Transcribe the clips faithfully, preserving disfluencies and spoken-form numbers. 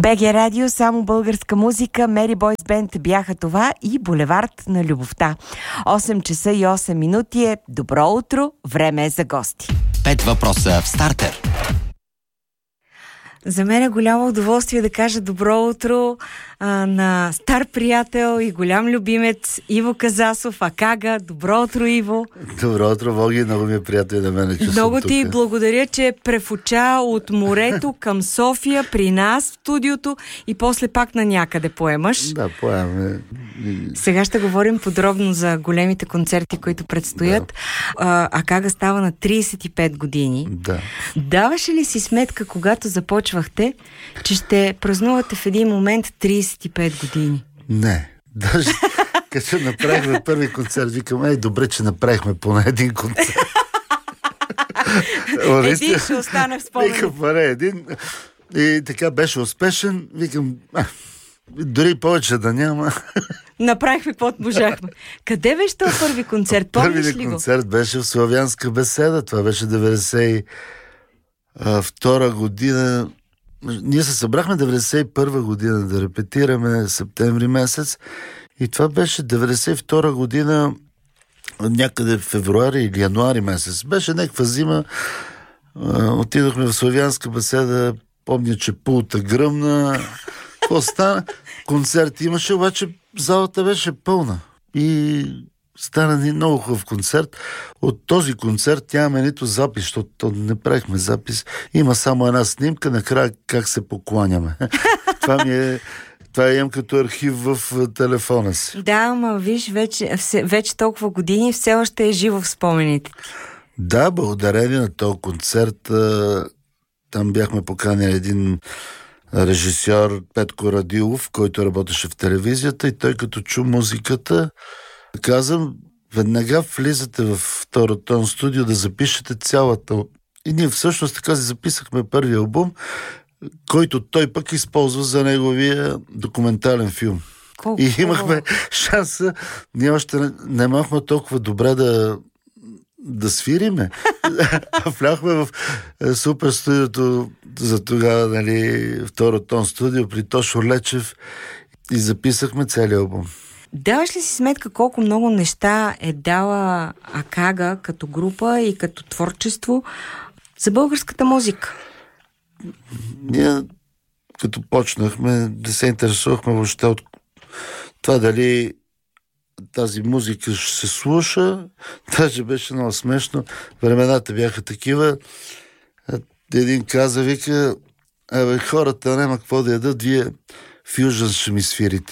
Б Г Радио, само българска музика, Мери Бойс Бенд бяха това и Булевард на любовта. осем часа и осем минути е. Добро утро, време е за гости. Пет въпроса в стартер. За мен е голямо удоволствие да кажа добро утро а, на стар приятел и голям любимец Иво Казасов, Акага. Добро утро, Иво. Добро утро, Боги. Много ми е приятел да мене, че Много съм ти тук. благодаря, че префуча от морето към София, при нас в студиото и после пак на някъде поемаш. Да, поемаме. Сега ще говорим подробно за големите концерти, които предстоят. Да. А, Акага става на трийсет и пет години. Да. Даваше ли си сметка, когато започвахте, че ще празнувате в един момент трийсет и пет години? Не. Даже като направихме първи концерт, викам, ей, добре, че направихме поне един концерт. Един ще остане в спомен. Викам, поне един. И така беше успешен. Викам, а, дори повече да няма. Направихме каквото можахме. Къде беше този първи концерт? Помниш ли го? Първият концерт беше в Славянска беседа. Това беше деветдесет и втора година. Ние се събрахме деветдесет и първа година да репетираме септември месец и това беше деветдесет и втора година някъде в февруари или януари месец. Беше някаква зима. Отидохме в Славянска беседа. Помня, че пулта гръмна. Какво стана? Концерт имаше, обаче залата беше пълна. И стана ни много хубав концерт. От този концерт нямаме нито запис, защото не правихме запис. Има само една снимка, накрая как се покланяме. Това ми е... Това имам като архив в телефона си. Да, ама виж, вече, вече толкова години все още е живо в спомените. Да, благодарение на този концерт. Там бяхме поканили един режисьор Петко Радилов, който работеше в телевизията и той като чу музиката, казам, веднага влизате в втора тон студио да запишете цялата. И ние всъщност така си записахме първия албум, който той пък използва за неговия документален филм. Колко? И имахме шанса, ние още не, не махме толкова добре да да свириме. Вляхме в супер студиото за тогава, нали, втора тон студио при Тошо Лечев и записахме целият албум. Даваш ли си сметка колко много неща е дала Акага като група и като творчество за българската музика? Ние, като почнахме, да се интересувахме въобще от това дали тази музика ще се слуша. Даже беше много смешно. Времената бяха такива. Един каза, вика, абе, хората няма какво да ядат, вие фюжън ще ми свирите.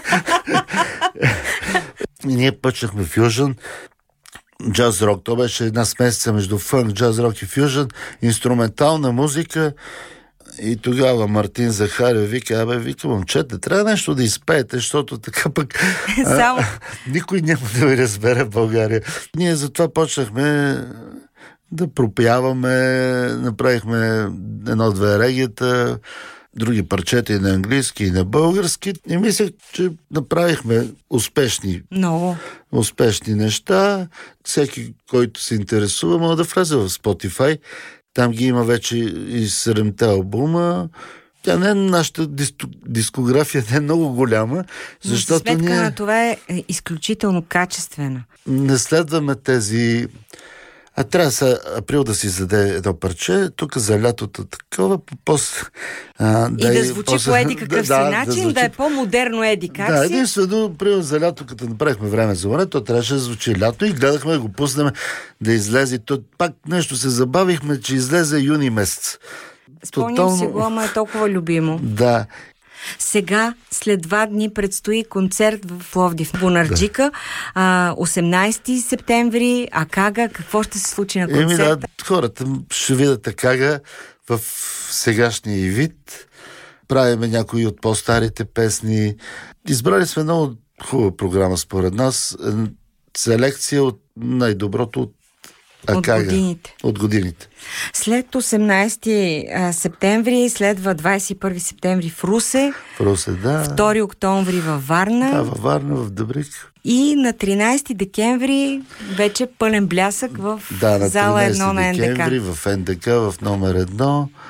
И ние почнахме фюжън, джаз рок. То беше една смесица между фънк, джаз рок и фюжън, инструментална музика. И тогава Мартин Захарев вика, абе, вика, момчета, трябва нещо да изпеете, защото така пък Само... а, никой няма да ви разбере в България. Ние затова почнахме да пропяваме, направихме едно-две регията, други парчета и на английски, и на български. И мислех, че направихме успешни, много успешни неща. Всеки, който се интересува, може да влезе в Spotify. Там ги има вече и седемте албума. Тя не е нашата дискография, не е много голяма, защото сметка ние на това е изключително качествена. Не следваме тези... А трябва са април да си заде едно парче, тук за лятото такова, после... А, и да, да звучи после, по еди какъв да, си начин, да, звучи... да е по-модерно еди как да, си. Да, единствено, април за лято, като направихме време за време, то трябваше да звучи лято и гледахме да го пуснем да излезе. То пак нещо се забавихме, че излезе юни месец. Спомням Тотално... си го, ама е толкова любимо. Да. Сега, след два дни, предстои концерт в Пловдив, Бунарджика, да. осемнайсети септември, Акага. Какво ще се случи на концерта? Еми, да, хората ще видят Акага в сегашния вид. Правиме някои от по-старите песни. Избрали сме много хубава програма, според нас. Селекция от най-доброто от Акага. От годините. От годините. След осемнайсети септември следва двайсет и първи септември в Русе. В Русе, да. втори октомври във Варна. Да, във Варна, в Добрик. И на тринайсети декември вече пълен блясък в да, на зала едно на Н Д К. декември в Н Д К, в номер едно.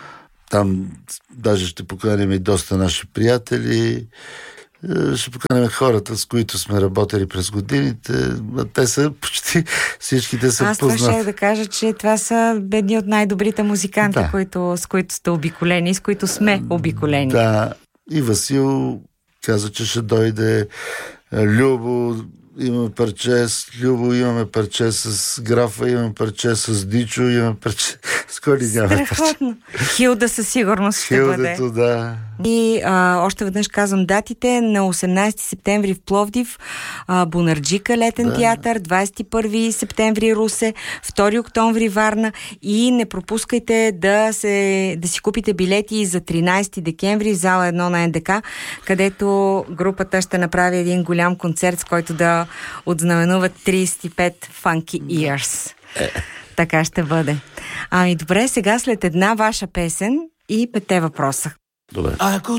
Там даже ще поканим и доста наши приятели. Ще поканим хората, с които сме работили през годините. Те са почти всичките са познати. Аз това ще да кажа, че това са едни от най-добрите музиканти, да. които, с които сте обиколени, с които сме обиколени. Да, и Васил каза, че ще дойде. Любо, имаме парче с Любо, имаме парче с Графа, имаме парче с Дичо, имаме парче с кой ли нямаме парче. Страхотно. Хилда със сигурност ще бъде. Хилдето, да. И а, още веднъж казвам датите. На осемнайсети септември в Пловдив, а, Бунарджика летен да. театър, двайсет и първи септември Русе, втори октомври Варна, и не пропускайте да, се, да си купите билети за тринайсети декември в зала едно на Ен Де Ка, където групата ще направи един голям концерт, с който да отзнаменуват трийсет и пет Funky Years. Така ще бъде. Ами добре, сега след една ваша песен и петте въпроса. Добре. Ако